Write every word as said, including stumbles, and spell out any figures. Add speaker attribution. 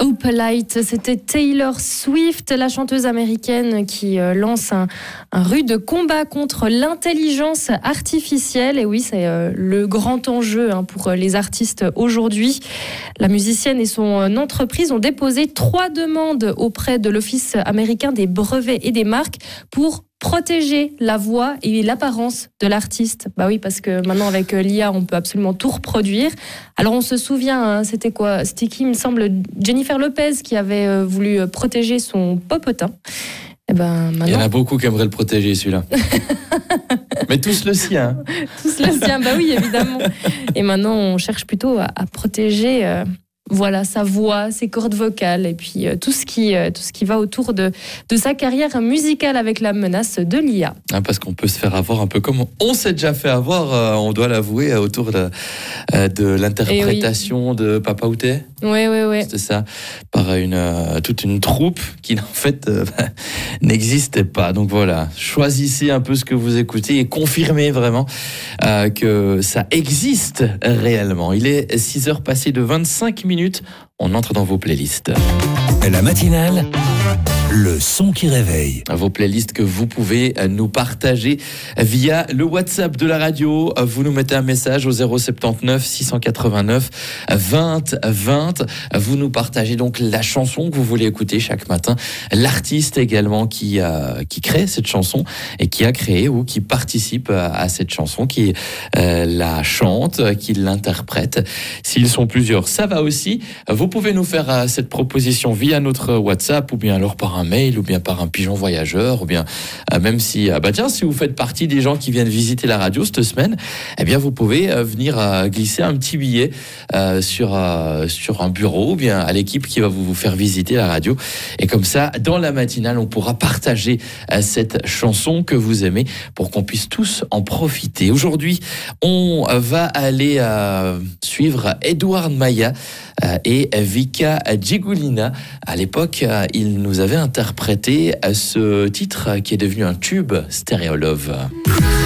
Speaker 1: Opalite, c'était Taylor Swift, la chanteuse américaine qui euh, lance un, un rude combat contre l'intelligence artificielle. Et oui, c'est euh, le grand enjeu hein, pour les artistes aujourd'hui. La musicienne et son entreprise ont déposé trois demandes auprès de l'Office américain des brevets et des marques pour protéger la voix et l'apparence de l'artiste. Bah oui, parce que maintenant avec l'I A, on peut absolument tout reproduire. Alors on se souvient, hein, c'était quoi ? C'était qui, il me semble, Jennifer Lopez qui avait euh, voulu protéger son popotin. Et ben, maintenant...
Speaker 2: Il y en a beaucoup qui aimeraient le protéger, celui-là. Mais tous le sien.
Speaker 1: Tous le sien, bah oui, évidemment. Et maintenant, on cherche plutôt à, à protéger... Euh... Voilà, sa voix, ses cordes vocales et puis euh, tout ce qui euh, tout ce qui va autour de, de sa carrière musicale avec la menace de l'I A.
Speaker 2: Ah, parce qu'on peut se faire avoir un peu comme on s'est déjà fait avoir, euh, on doit l'avouer, autour de, euh, de l'interprétation oui. de Papa Outé.
Speaker 1: Oui, oui, oui.
Speaker 2: C'était ça, par une, euh, toute une troupe qui en fait euh, n'existait pas. Donc voilà, choisissez un peu ce que vous écoutez et confirmez vraiment euh, que ça existe réellement. Il est six heures passées de vingt-cinq minutes. On entre dans vos playlists.
Speaker 3: La matinale, le son qui réveille.
Speaker 2: Vos playlists que vous pouvez nous partager via le WhatsApp de la radio. Vous nous mettez un message au zéro soixante-dix-neuf six cent quatre-vingt-neuf vingt vingt. Vous nous partagez donc la chanson que vous voulez écouter chaque matin. L'artiste également qui, euh, qui crée cette chanson et qui a créé ou qui participe à, à cette chanson, qui euh, la chante, qui l'interprète. S'ils sont plusieurs, ça va aussi. Vous pouvez nous faire euh, cette proposition via notre WhatsApp ou bien alors par un mail ou bien par un pigeon voyageur ou bien euh, même si euh, bah tiens si vous faites partie des gens qui viennent visiter la radio cette semaine, eh bien vous pouvez euh, venir euh, glisser un petit billet euh, sur euh, sur un bureau ou bien à l'équipe qui va vous, vous faire visiter la radio et comme ça dans la matinale on pourra partager euh, cette chanson que vous aimez pour qu'on puisse tous en profiter. Aujourd'hui on va aller euh, suivre Edouard Maya euh, et Vika Gigulina. À l'époque euh, il nous avait interprété ce titre qui est devenu un tube, Stereo Love.